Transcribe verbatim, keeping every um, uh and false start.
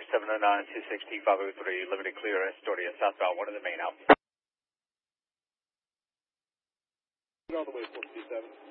seven oh nine, two six T five oh three, limited clear, Astoria, southbound, one of the main out. All the way, four two seven.